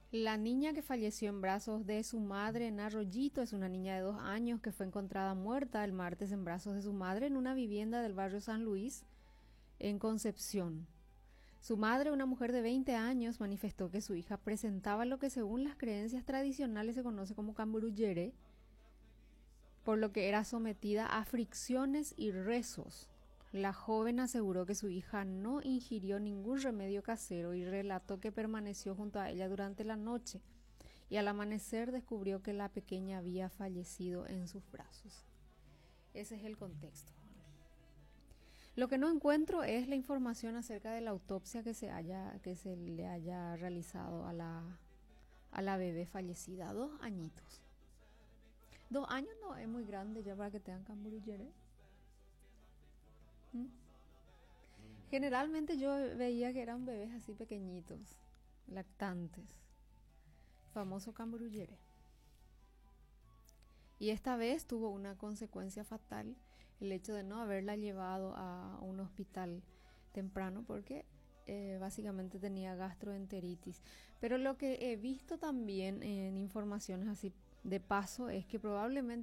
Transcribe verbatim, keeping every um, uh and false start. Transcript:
La niña que falleció en brazos de su madre en Arroyito es una niña de dos años que fue encontrada muerta el martes en brazos de su madre en una vivienda del barrio San Luis, en Concepción. Su madre, una mujer de veinte años, manifestó que su hija presentaba lo que según las creencias tradicionales se conoce como camburullere, por lo que era sometida a fricciones y rezos. La joven aseguró que su hija no ingirió ningún remedio casero y relató que permaneció junto a ella durante la noche y al amanecer descubrió que la pequeña había fallecido en sus brazos. Ese es el contexto. Lo que no encuentro es la información acerca de la autopsia que se haya, que se le haya realizado a la, a la bebé fallecida. Dos añitos. Dos años no es muy grande ya para que tengan camburullere. ¿Mm? Generalmente yo veía que eran bebés así pequeñitos, lactantes, famoso camburullere. Y esta vez tuvo una consecuencia fatal el hecho de no haberla llevado a un hospital temprano porque eh, básicamente tenía gastroenteritis. Pero lo que he visto también en informaciones así de paso es que probablemente